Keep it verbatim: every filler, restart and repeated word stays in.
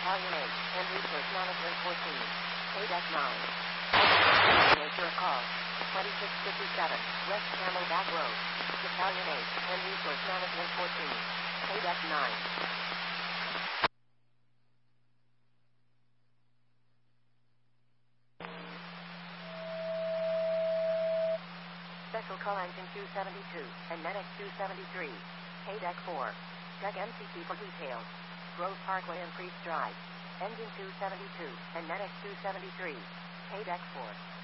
Battalion eight, and Resource Management fourteen. K-Deck nine. Nature call. twenty-six fifty-seven, West Camelback Road. Battalion eight, and Resource Management fourteen. K-Deck nine. Special Call Engine two seventy-two, and Medic two seventy-three. K-Deck four. Deck M C C for details. Grove Parkway and Priest Drive. Engine two seventy-two, and Medic two seventy-three. K-Deck four.